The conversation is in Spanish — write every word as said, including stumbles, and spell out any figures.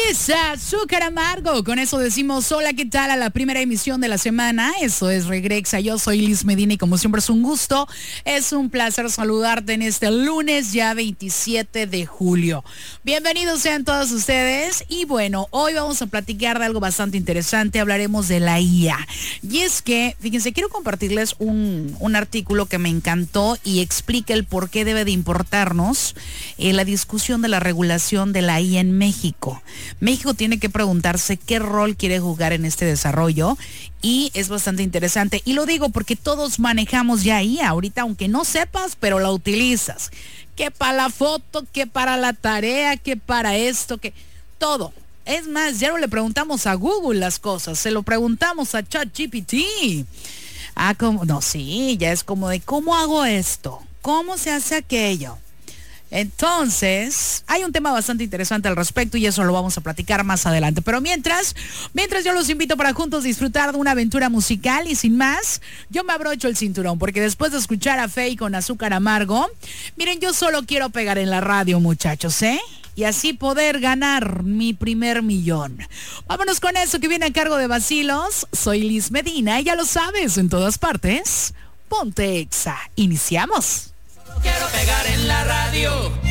es Azúcar Amargo. Con eso decimos hola, ¿qué tal? A la primera emisión de la semana. Eso es Regrexa. Yo soy Liz Medina y como siempre es un gusto, es un placer saludarte en este lunes ya veintisiete de julio. Bienvenidos sean todos ustedes. Y bueno, hoy vamos a platicar de algo bastante interesante. Hablaremos de la I A. Y es que, fíjense, quiero compartirles un, un artículo que me encantó y explica el por qué debe de importarnos eh, la discusión de la regulación de la I A en México. México tiene que preguntarse qué rol quiere jugar en este desarrollo y es bastante interesante. Y lo digo porque todos manejamos ya I A ahorita, aunque no sepas, pero la utilizas. Que para la foto, que para la tarea, que para esto, que todo. Es más, ya no le preguntamos a Google las cosas, se lo preguntamos a ChatGPT. Ah, como, no, sí, ya es como de ¿cómo hago esto? ¿Cómo se hace aquello? Entonces, hay un tema bastante interesante al respecto y eso lo vamos a platicar más adelante. Pero mientras, mientras yo los invito para juntos disfrutar de una aventura musical y sin más, yo me abrocho el cinturón porque después de escuchar a Faye con Azúcar Amargo, miren, yo solo quiero pegar en la radio, muchachos, ¿eh? Y así poder ganar mi primer millón. Vámonos con eso que viene a cargo de Vacilos. Soy Liz Medina y ya lo sabes, en todas partes, ponte Exa. Iniciamos. Quiero pegar en la radio.